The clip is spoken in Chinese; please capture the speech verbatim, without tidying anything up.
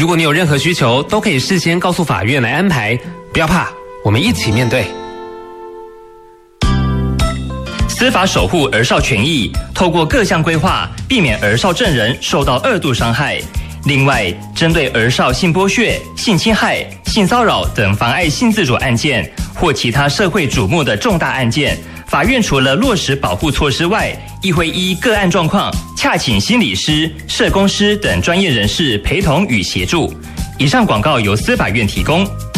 如果你有任何需求，都可以事先告诉法院来安排，不要怕，我们一起面对。 司法守护儿少权益，透过各项规划，避免儿少证人受到二度伤害。另外，针对儿少性剥削、性侵害、性骚扰等妨碍性自主案件，或其他社会瞩目的重大案件，法院除了落实保护措施外，亦会依个案状况，洽请心理师、社工师等专业人士陪同与协助。以上广告由司法院提供。